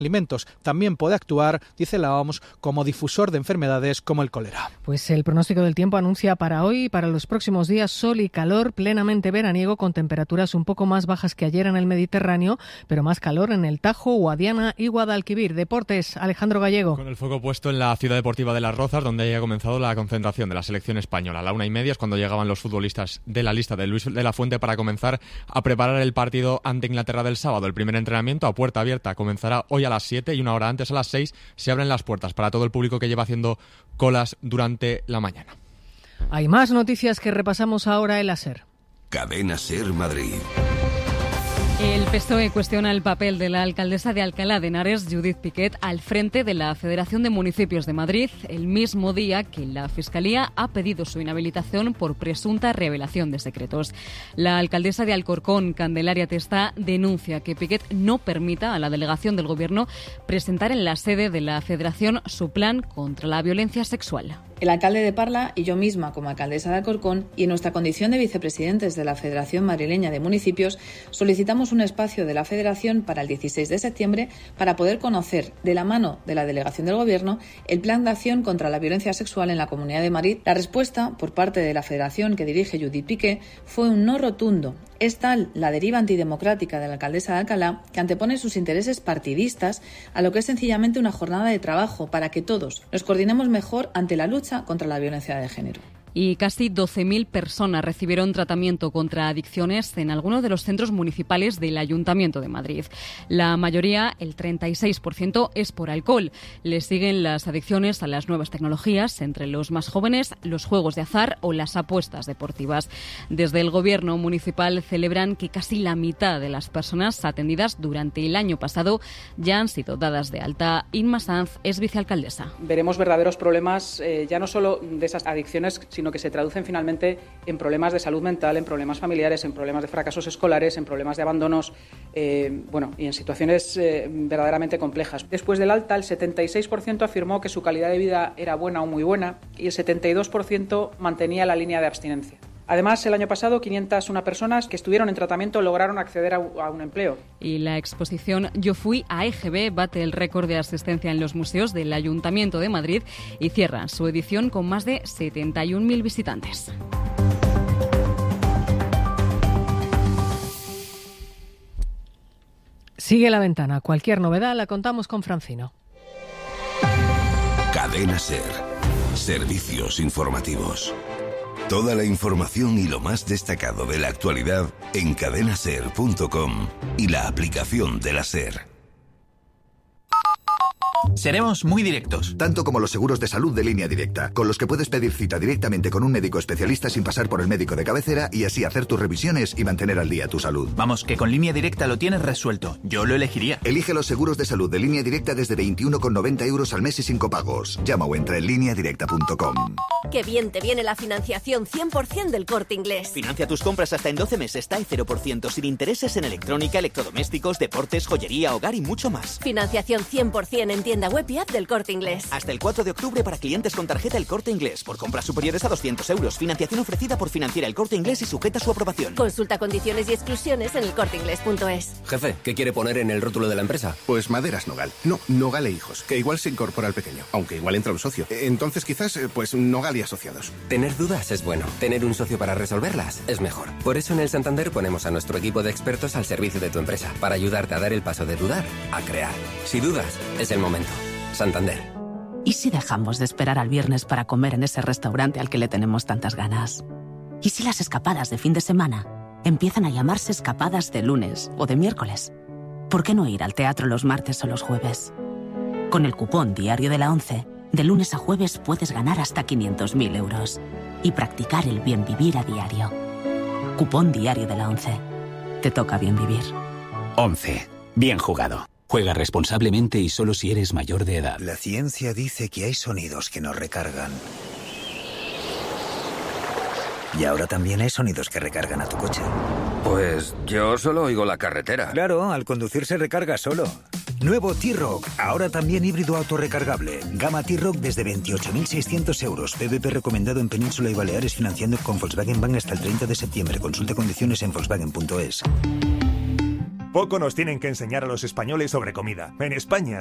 alimentos. También puede actuar, dice la OMS, como difusor de enfermedades como el cólera. Pues el pronóstico del tiempo anuncia para hoy y para los próximos días sol y calor plenamente veraniego, con temperaturas un poco más bajas que ayer en el Mediterráneo, pero más calor en el Tajo, Guadiana y Guadalquivir. Deportes, Alejandro Gallego. Con el foco puesto en la ciudad deportiva de Las Rozas, donde ya ha comenzado la concentración de la selección española. A la 1:30 es cuando llegaban los futbolistas de la lista de Luis de la Fuente para comenzar a preparar el partido ante Inglaterra del sábado. El primer entrenamiento a puerta abierta comenzará hoy a las 7 y una hora antes, a las 6, se abren las puertas para todo el público que lleva haciendo colas durante la mañana. Hay más noticias que repasamos ahora en la SER. Cadena SER Madrid. El PSOE cuestiona el papel de la alcaldesa de Alcalá de Henares, Judith Piquet, al frente de la Federación de Municipios de Madrid, el mismo día que la Fiscalía ha pedido su inhabilitación por presunta revelación de secretos. La alcaldesa de Alcorcón, Candelaria Testa, denuncia que Piquet no permita a la delegación del Gobierno presentar en la sede de la Federación su plan contra la violencia sexual. El alcalde de Parla y yo misma, como alcaldesa de Alcorcón, y en nuestra condición de vicepresidentes de la Federación Madrileña de Municipios, solicitamos un espacio de la Federación para el 16 de septiembre para poder conocer, de la mano de la delegación del Gobierno, el plan de acción contra la violencia sexual en la Comunidad de Madrid. La respuesta, por parte de la Federación que dirige Judith Piquet, fue un no rotundo. Es tal la deriva antidemocrática de la alcaldesa de Alcalá que antepone sus intereses partidistas a lo que es sencillamente una jornada de trabajo para que todos nos coordinemos mejor ante la lucha contra la violencia de género. Y casi 12.000 personas recibieron tratamiento contra adicciones en algunos de los centros municipales del Ayuntamiento de Madrid. La mayoría, el 36%, es por alcohol. Le siguen las adicciones a las nuevas tecnologías, entre los más jóvenes, los juegos de azar o las apuestas deportivas. Desde el Gobierno municipal celebran que casi la mitad de las personas atendidas durante el año pasado ya han sido dadas de alta. Inma Sanz es vicealcaldesa. Veremos verdaderos problemas, ya no solo de esas adicciones, sino que se traducen finalmente en problemas de salud mental, en problemas familiares, en problemas de fracasos escolares, en problemas de abandonos, y en situaciones verdaderamente complejas. Después del alta, el 76% afirmó que su calidad de vida era buena o muy buena y el 72% mantenía la línea de abstinencia. Además, el año pasado, 501 personas que estuvieron en tratamiento lograron acceder a un empleo. Y la exposición Yo fui a EGB bate el récord de asistencia en los museos del Ayuntamiento de Madrid y cierra su edición con más de 71.000 visitantes. Sigue La Ventana. Cualquier novedad la contamos con Francino. Cadena SER. Servicios informativos. Toda la información y lo más destacado de la actualidad en cadenaser.com y la aplicación de la SER. Seremos muy directos. Tanto como los seguros de salud de Línea Directa, con los que puedes pedir cita directamente con un médico especialista sin pasar por el médico de cabecera y así hacer tus revisiones y mantener al día tu salud. Vamos, que con Línea Directa lo tienes resuelto. Yo lo elegiría. Elige los seguros de salud de Línea Directa desde 21,90 € al mes y sin copagos. Llama o entra en lineadirecta.com. Qué bien te viene la financiación 100% del Corte Inglés. Financia tus compras hasta en 12 meses, TAE 0%, sin intereses en electrónica, electrodomésticos, deportes, joyería, hogar y mucho más. Financiación 100% en tienda web y app del Corte Inglés. Hasta el 4 de octubre para clientes con tarjeta El Corte Inglés. Por compras superiores a 200 €. Financiación ofrecida por Financiera El Corte Inglés y sujeta a su aprobación. Consulta condiciones y exclusiones en elcorteinglés.es. Jefe, ¿qué quiere poner en el rótulo de la empresa? Pues Maderas Nogal. No, Nogal e Hijos, que igual se incorpora al pequeño, aunque igual entra un socio. Entonces quizás, Nogal y Asociados. Tener dudas es bueno. Tener un socio para resolverlas es mejor. Por eso en el Santander ponemos a nuestro equipo de expertos al servicio de tu empresa, para ayudarte a dar el paso de dudar a crear. Si dudas, es el momento. Santander. ¿Y si dejamos de esperar al viernes para comer en ese restaurante al que le tenemos tantas ganas? ¿Y si las escapadas de fin de semana empiezan a llamarse escapadas de lunes o de miércoles? ¿Por qué no ir al teatro los martes o los jueves? Con el cupón Diario de la 11, de lunes a jueves puedes ganar hasta 500.000 € y practicar el bien vivir a diario. Cupón Diario de la 11. Te toca bien vivir. 11. Bien jugado. Juega responsablemente y solo si eres mayor de edad. La ciencia dice que hay sonidos que nos recargan. Y ahora también hay sonidos que recargan a tu coche. Pues yo solo oigo la carretera. Claro, al conducir se recarga solo. Nuevo T-Roc, ahora también híbrido autorrecargable. Gama T-Roc desde 28.600 €. PVP recomendado en Península y Baleares, financiando con Volkswagen Bank hasta el 30 de septiembre. Consulta condiciones en Volkswagen.es. Poco nos tienen que enseñar a los españoles sobre comida. En España